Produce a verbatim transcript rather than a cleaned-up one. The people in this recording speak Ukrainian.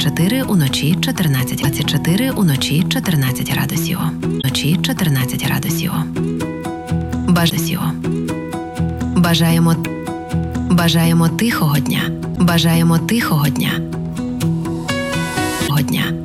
чотири, уночі чотирнадцять, двадцять чотири, уночі чотирнадцять градусів. Вночі чотирнадцять градусів. Бажасіо. Бажаємо Бажаємо тихого дня. Бажаємо тихого дня. Дня.